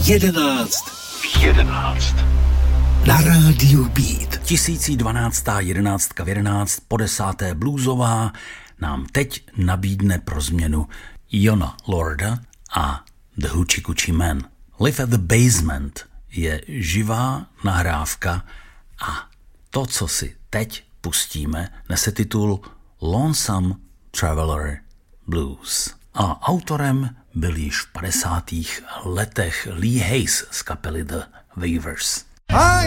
11 na rádiu Beat. 1012. v 11 po 10. bluesová nám teď nabídne pro změnu Jona Lorda a The Hoochie Coochie Men. Live at the Basement je živá nahrávka a to, co si teď pustíme, nese titul Lonesome Traveler Blues. A autorem byl již v 50. letech Lee Hayes z kapely The Weavers.